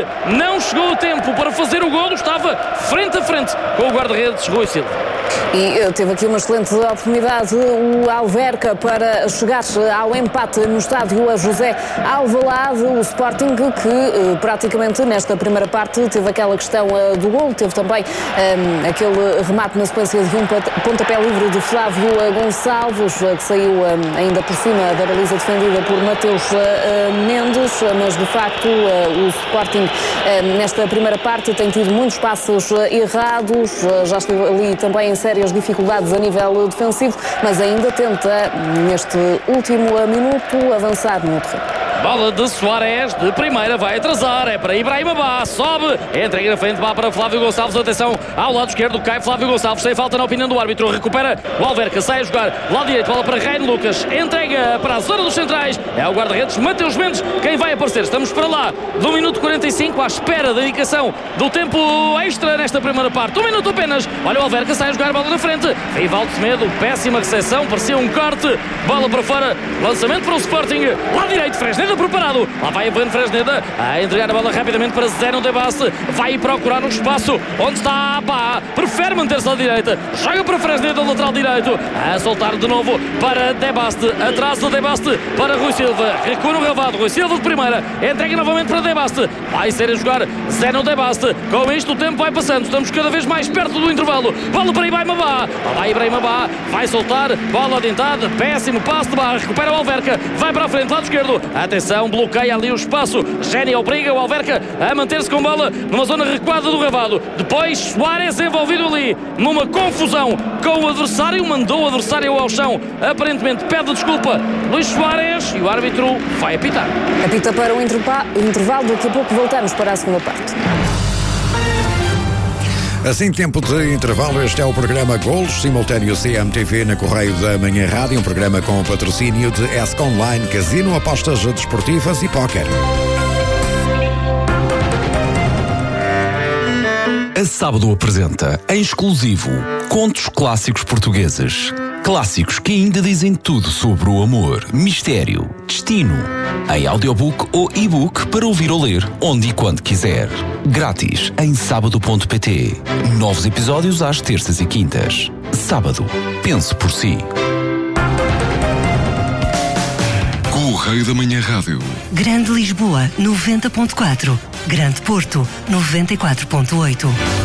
que não chegou a tempo para fazer o golo, estava frente a frente com o guarda-redes Rui Silva. E teve aqui uma excelente oportunidade o Alverca para chegar ao empate no estádio a José Alvalade. O Sporting que praticamente nesta primeira parte teve aquela questão do golo, teve também aquele remate na sequência de um pontapé livre de Flávio Gonçalves, que saiu ainda por cima da baliza defendida por Mateus Mendes, mas de facto o Sporting nesta primeira parte tem tido muitos passos errados, já esteve ali também em sérias dificuldades a nível defensivo, mas ainda tenta, neste último minuto, avançar no terreno. Bola de Soares, de primeira, vai atrasar, é para Ibrahima Bá, sobe, entrega na frente, Bá para Flávio Gonçalves, atenção, ao lado esquerdo, cai Flávio Gonçalves, sem falta na opinião do árbitro, recupera o Alverca, sai a jogar, lado direito, bola para Reino Lucas, entrega para a zona dos centrais, é o guarda-redes Mateus Mendes, quem vai aparecer, estamos para lá, do minuto 45, à espera da indicação do tempo extra nesta primeira parte, 1 minuto apenas, olha o Alverca, sai a jogar, bola na frente, Rivaldo Semedo, péssima recepção, parecia um corte, bola para fora, lançamento para o Sporting, lado direito, Fresneda preparado, lá vai Ivan Fresneda a entregar a bola rapidamente para Zeno de Baste, vai procurar um espaço onde está Bá, prefere manter-se à direita, joga para Fresneda, lateral direito, a soltar de novo para De Baste, atrás de De Baste para Rui Silva, recua no gravado, Rui Silva de primeira, entrega novamente para De Baste, vai ser a jogar Zeno de Baste, com isto o tempo vai passando, estamos cada vez mais perto do intervalo, bola para Ibrahima Bá, lá vai Ibrahima Bá, vai soltar, bola adiantada, péssimo passe de Bá, recupera o Alverca, vai para a frente, lado esquerdo, atenção, bloqueia ali o espaço, Génia obriga o Alverca a manter-se com bola numa zona recuada do gravado, depois Soares envolvido ali numa confusão com o adversário, mandou o adversário ao chão, aparentemente pede desculpa Luís Soares e o árbitro vai apitar. Apita para o intervalo, daqui a pouco voltamos para a segunda parte. Assim, tempo de intervalo, este é o programa Golos, simultâneo CMTV na Correio da Manhã Rádio, um programa com o patrocínio de ESC Online, Casino, apostas desportivas e póquer. A Sábado apresenta, em exclusivo, contos clássicos portugueses. Clássicos que ainda dizem tudo sobre o amor, mistério, destino. Em audiobook ou e-book para ouvir ou ler, onde e quando quiser. Grátis em sábado.pt. Novos episódios às terças e quintas. Sábado. Pense por si. Correio da Manhã Rádio. Grande Lisboa, 90.4. Grande Porto, 94.8.